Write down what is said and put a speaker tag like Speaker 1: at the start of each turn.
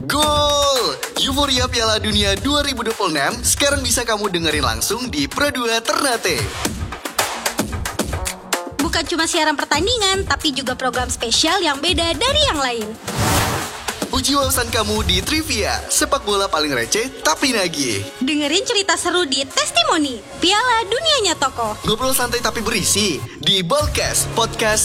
Speaker 1: Gol! Euforia Piala Dunia 2026 sekarang bisa kamu dengerin langsung di Pro2 Ternate.
Speaker 2: Bukan cuma siaran pertandingan, tapi juga program spesial yang beda dari yang lain.
Speaker 1: Uji wawasan kamu di trivia, sepak bola paling receh tapi nagih.
Speaker 2: Dengerin cerita seru di Testimoni, Piala Dunianya Tokoh.
Speaker 1: Ngobrol santai tapi berisi di Ballcast, podcast